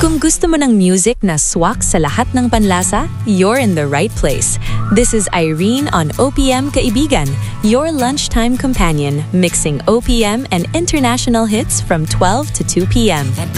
Kung gusto mo ng music na swak sa lahat ng panlasa, you're in the right place. This is Irene on OPM Kaibigan, your lunchtime companion, mixing OPM and international hits from 12 to 2 p.m.